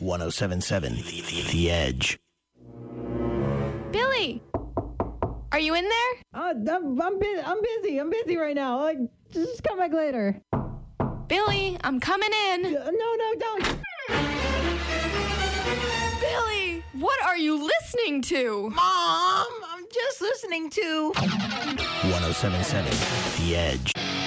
1077 The Edge. Billy! Are you in there? I'm busy. I'm busy right now. Like, just come back later. Billy, I'm coming in. No, don't. Billy, what are you listening to? Mom, I'm just listening to 1077 The Edge.